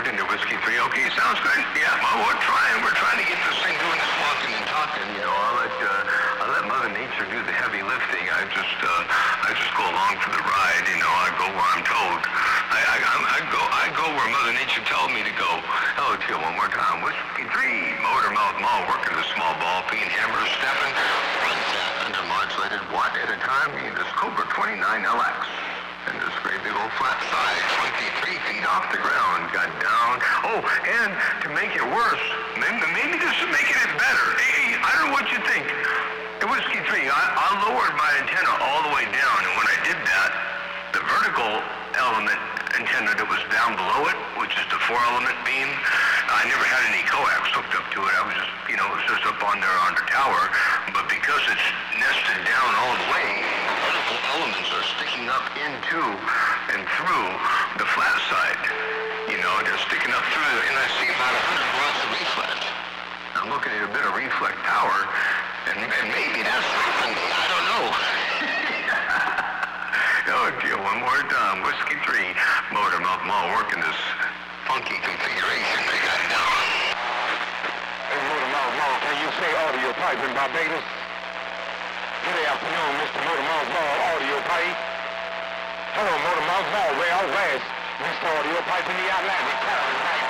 Howard into Whiskey 3. Okay, sounds good. Yeah, well, we're trying to get this thing doing this walking and talking. You know, I let Mother Nature do the heavy lifting. I just go along for the ride. You know, I go where I'm told. I go where Mother Nature tells me to go. Hello to you one more time. Whiskey 3, Motor Mouth Mall, working the small ball, peen hammer, stepping, front under modulated watt at a time. This Cobra 29 LX. And this great big old flat side, 23 feet off the ground, got down. Oh, and to make it worse, maybe this is making it better. Hey, I don't know what you think. It was Whiskey 3. I lowered my antenna all the way down, and when I did that, the vertical element antenna that was down below it, which is the 4-element beam, I never had any coax hooked up to it. I was just, it was just up on there on the tower. But because it's nested down all the way, the vertical elements are sticking up into and through the flat side. They're sticking up through, and I see about 100 watts of reflect. I'm looking at a bit of reflect power, and maybe that's happened. I don't know. Oh, dear, one more time. Whiskey 3, Motor Mouth Mall, working this funky configuration they got down. Hey, Motor Mouth Mall, can you say audio pipe in Barbados? Good afternoon, Mr. Motor Mouth Mall, audio pipe. Hello, Motor Mouth Mall, way out west. Mr. Audio pipe in the Atlantic.